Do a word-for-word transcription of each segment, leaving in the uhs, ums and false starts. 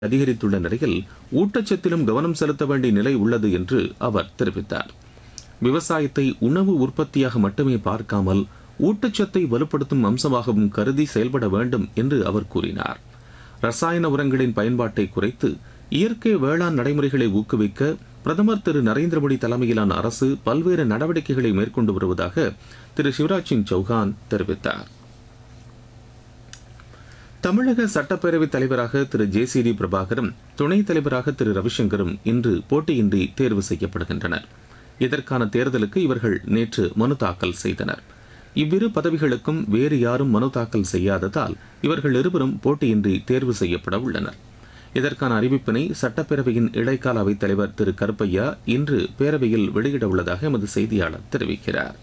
அதிகரித்துள்ள நிலையில் ஊட்டச்சத்திலும் கவனம் செலுத்த வேண்டிய நிலை உள்ளது என்று அவர் தெரிவித்தார். விவசாயத்தை உணவு உற்பத்தியாக மட்டுமே பார்க்காமல் ஊட்டச்சத்தை வலுப்படுத்தும் அம்சமாகவும் கருதி செயல்பட வேண்டும் என்று அவர் கூறினார். ரசாயன உரங்களின் பயன்பாட்டை குறைத்து இயற்கை வேளாண் நடைமுறைகளை ஊக்குவிக்க பிரதமர் திரு நரேந்திர மோடி தலைமையிலான அரசு பல்வேறு நடவடிக்கைகளை மேற்கொண்டு வருவதாக திரு சிவராஜ் சிங் சௌஹான் தெரிவித்தார். தமிழக சட்டப்பேரவைத் தலைவராக திரு ஜே சி டி பிரபாகரும் துணைத் தலைவராக திரு ரவிசங்கரும் இன்று போட்டியின்றி தேர்வு செய்யப்படுகின்றனர். இதற்கான தேர்தலுக்கு இவர்கள் நேற்று மனு தாக்கல் செய்தனர். இவ்விரு பதவிகளுக்கும் வேறு யாரும் மனு தாக்கல் செய்யாததால் இவர்கள் இருவரும் போட்டியின்றி தேர்வு செய்யப்பட உள்ளனர். இதற்கான அறிவிப்பினை சட்டப்பேரவையின் இடைக்கால அவைத் தலைவர் திரு கருப்பையா இன்று பேரவையில் வெளியிட உள்ளதாக எமது செய்தியாளர் தெரிவிக்கிறார்.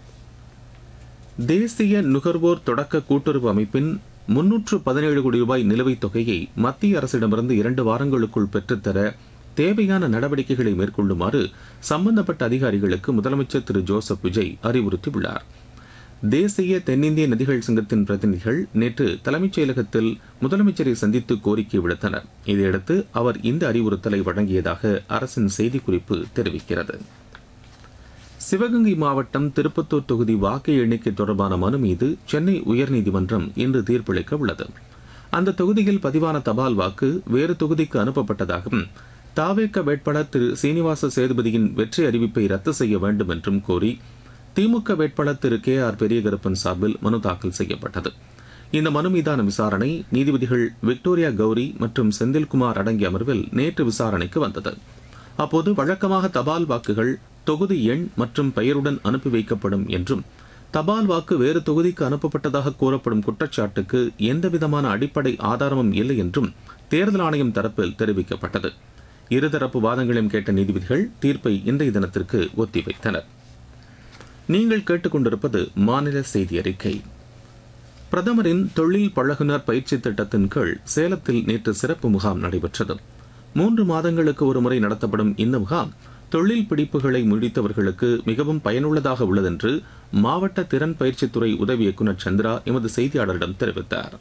தேசிய நுகர்வோர் தொடக்க கூட்டுறவு அமைப்பின் முன்னூற்று பதினேழு கோடி ரூபாய் நிலுவைத் தொகையை மத்திய அரசிடமிருந்து இரண்டு வாரங்களுக்குள் பெற்றுத்தர தேவையான நடவடிக்கைகளை மேற்கொள்ளுமாறு சம்பந்தப்பட்ட அதிகாரிகளுக்கு முதலமைச்சர் திரு ஜோசப் விஜய் அறிவுறுத்தியுள்ளார். தேசிய தென்னிந்திய நதிகள் சங்கத்தின் பிரதிநிதிகள் நேற்று தலைமைச் செயலகத்தில் முதலமைச்சரை சந்தித்து கோரிக்கை விடுத்தனர். இதையடுத்து அவர் இந்த அறிவுறுத்தலை வழங்கியதாக அரசின் செய்திக்குறிப்பு தெரிவிக்கிறது. சிவகங்கை மாவட்டம் திருப்பத்தூர் தொகுதி வாக்கு எண்ணிக்கை தொடர்பான மனு மீது சென்னை உயர்நீதிமன்றம் இன்று தீர்ப்பளிக்க உள்ளது. அந்த தொகுதியில் பதிவான தபால் வாக்கு வேறு தொகுதிக்கு அனுப்பப்பட்டதாகவும் தாவேக வேட்பாளர் திரு சீனிவாச சேதுபதியின் வெற்றி அறிவிப்பை ரத்து செய்ய வேண்டும் என்றும் கோரி திமுக வேட்பாளர் திரு கே ஆர் பெரியகருப்பன் சார்பில் மனு தாக்கல் செய்யப்பட்டது. இந்த மனு மீதான விசாரணை நீதிபதிகள் விக்டோரியா கௌரி மற்றும் செந்தில்குமார் அடங்கிய அமர்வில் நேற்று விசாரணைக்கு வந்தது. அப்போது வழக்கமாக தபால் வாக்குகள் தொகுதி எண் மற்றும் பெயருடன் அனுப்பி வைக்கப்படும் என்றும் தபால் வாக்கு வேறு தொகுதிக்கு அனுப்பப்பட்டதாக கூறப்படும் குற்றச்சாட்டுக்கு எந்தவிதமான அடிப்படை ஆதாரமும் இல்லை என்றும் தேர்தல் ஆணையம் தரப்பில் தெரிவிக்கப்பட்டது. இருதரப்பு வாதங்களையும் கேட்ட நீதிபதிகள் தீர்ப்பை இன்றைய தினத்திற்கு ஒத்திவைத்தனர். நீங்கள் கேட்டுக்கொண்டிருப்பது மாநில செய்தி அறிக்கை. பிரதமரின் தொழில் பழகுனர் பயிற்சி திட்டத்தின் கீழ் சேலத்தில் நேற்று சிறப்பு முகாம் நடைபெற்றது. மூன்று மாதங்களுக்கு ஒருமுறை நடத்தப்படும் இந்த முகாம் தொழில் பிடிப்புகளை முடித்தவர்களுக்கு மிகவும் பயனுள்ளதாக உள்ளதென்று மாவட்ட திறன் பயிற்சித்துறை உதவி இயக்குநர் சந்திரா எமது செய்தியாளரிடம் தெரிவித்தார்.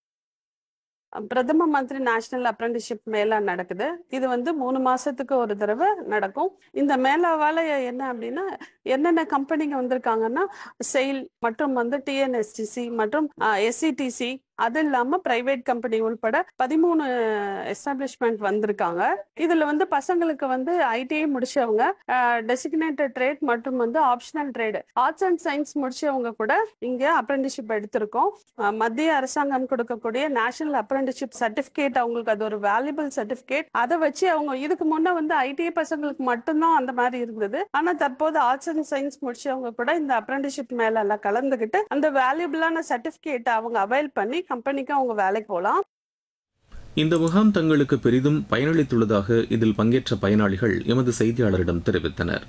பிரதம மந்திரி நேஷனல் அப்ரண்டிஸ்ஷிப் மேளா நடக்குது. இது வந்து மூணு மாசத்துக்கு ஒரு தடவை நடக்கும். இந்த மேளாவால என்ன அப்படின்னா என்னென்ன கம்பெனிங்க வந்திருக்காங்கன்னா செயில் மற்றும் வந்து டிஎன்எஸ்டிசி மற்றும் எஸ்சிடிசி அது இல்லாம பிரைவேட் கம்பெனி உள்பட பதிமூணு எஸ்டாப்ளிஷ்மெண்ட் வந்திருக்காங்க. இதுல வந்து பசங்களுக்கு வந்து ஐடிஐ முடிச்சவங்க, டெசிக்னேட்டட் ட்ரேட் மற்றும் வந்து optional trade, arts and science முடிச்சவங்க கூட இங்க அப்ரண்டிஸ்ஷிப் எடுத்திருக்கோம். மத்திய அரசாங்கம் கொடுக்கக்கூடிய நேஷனல் அப்ரண்டிஸ்ஷிப் சர்டிபிகேட் அவங்களுக்கு அது ஒரு வேல்யூபிள் சர்டிபிகேட். அதை வச்சு அவங்க இதுக்கு முன்ன வந்து ஐடிஐ பசங்களுக்கு மட்டும்தான் அந்த மாதிரி இருந்தது. ஆனா தற்போது ஆர்ட்ஸ் அண்ட் சயின்ஸ் முடிச்சவங்க கூட இந்த அப்ரண்டிஸ்ஷிப் மேல எல்லாம் கலந்துகிட்டு அந்த வேல்யூபிளான சர்டிபிகேட் அவங்க அவைல் பண்ணி கம்பெனிக்கு அவங்க வேலைக்கு போகலாம். இந்த முகாம் தங்களுக்கு பெரிதும் பயனளித்துள்ளதாக இதில் பங்கேற்ற பயனாளிகள் எமது செய்தியாளரிடம் தெரிவித்தனர்.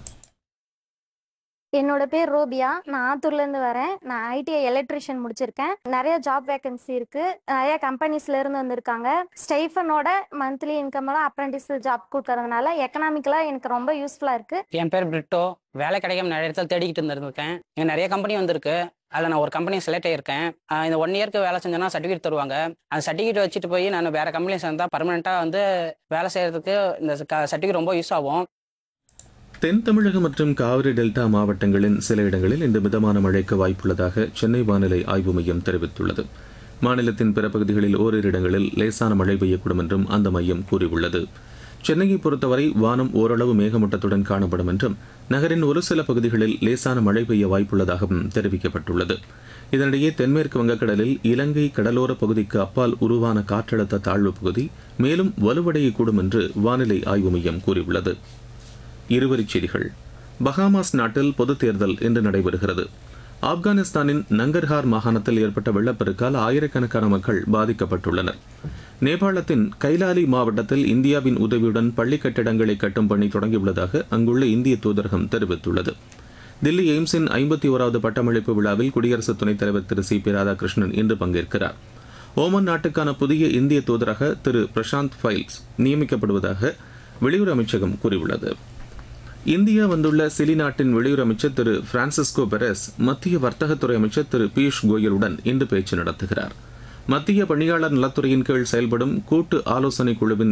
என்னோட பேர் ரோபியா. நான் ஆத்தூர்ல இருந்து வரேன். நான் ஐடிஐ எலக்ட்ரிஷியன் முடிச்சிருக்கேன். நிறைய ஜாப் வேகன்சி இருக்கு. நிறைய கம்பெனிஸ்ல இருந்து வந்திருக்காங்க. ஸ்டைஃபனோட மந்த்லி இன்கம் எல்லாம் அப்ரண்டிஸ் ஜாப் கொடுக்கறதுனால எக்கனாமிக்கலா எனக்கு ரொம்ப யூஸ்ஃபுல்லா இருக்கு. என் பேர் பிரிட்டோ. வேலை கிடைக்காம நிறைய இடத்துல தேடிக்கிட்டு இருந்திருக்கேன். இங்க நிறைய கம்பெனி வந்திருக்கு. அதில் நான் ஒரு கம்பெனி செலக்ட் ஆகியிருக்கேன். இந்த ஒன் இயர்க்கு வேலை செஞ்சேன்னா சர்டிஃபிகேட் தருவாங்க. அந்த சர்டிஃபிகேட் வச்சுட்டு போய் நான் வேறு கம்பெனி சேர்ந்தால் பர்மனெண்ட்டாக வந்து வேலை செய்கிறதுக்கு இந்த சர்டிஃபிகேட் ரொம்ப யூஸ் ஆகும். தென் தமிழகம் மற்றும் காவிரி டெல்டா மாவட்டங்களின் சில இடங்களில் இன்று மிதமான மழைக்கு வாய்ப்புள்ளதாக சென்னை வானிலை ஆய்வு மையம் தெரிவித்துள்ளது. மாநிலத்தின் பிற பகுதிகளில் ஓரிரு இடங்களில் லேசான மழை பெய்யக்கூடும் என்றும் அந்த மையம் கூறியுள்ளது. சென்னையை பொறுத்தவரை வானம் ஓரளவு மேகமூட்டத்துடன் காணப்படும் என்றும் நகரின் ஒரு சில பகுதிகளில் லேசான மழை பெய்ய வாய்ப்புள்ளதாகவும் தெரிவிக்கப்பட்டுள்ளது. இதனிடையே தென்மேற்கு வங்கக்கடலில் இலங்கை கடலோர பகுதிக்கு அப்பால் உருவான காற்றழுத்த தாழ்வு பகுதி மேலும் வலுவடையக்கூடும் என்று வானிலை ஆய்வு மையம் கூறியுள்ளது. இருவரிச் செய்திகள். பஹாமாஸ் நாட்டில் பொதுத் தேர்தல் இன்று நடைபெறுகிறது. ஆப்கானிஸ்தானின் நங்கர்ஹார் மாகாணத்தில் ஏற்பட்ட வெள்ளப்பெருக்கால் ஆயிரக்கணக்கான மக்கள் பாதிக்கப்பட்டுள்ளனர். நேபாளத்தின் கைலாலி மாவட்டத்தில் இந்தியாவின் உதவியுடன் பள்ளி கட்டிடங்களை கட்டும் பணி தொடங்கியுள்ளதாக அங்குள்ள இந்திய தூதரகம் தெரிவித்துள்ளது. தில்லி எய்ம்ஸின் ஐம்பத்தி ஓராவது பட்டமளிப்பு விழாவில் குடியரசு துணைத் தலைவர் திரு சி பி ராதாகிருஷ்ணன் இன்று பங்கேற்கிறார். ஓமன் நாட்டுக்கான புதிய இந்திய தூதராக திரு பிரசாந்த் ஃபைல்ஸ் நியமிக்கப்படுவதாக வெளியுறவு அமைச்சகம் கூறியுள்ளது. இந்தியா வந்துள்ள சிலி நாட்டின் வெளியுறவு அமைச்சர் திரு பிரான்சிஸ்கோ பெரஸ் மத்திய வர்த்தகத்துறை அமைச்சர் திரு பியூஷ் கோயலுடன் இன்று பேச்சு நடத்துகிறார். மத்திய பணியாளர் நலத்துறையின் கீழ் செயல்படும் கூட்டு ஆலோசனை குழுவின்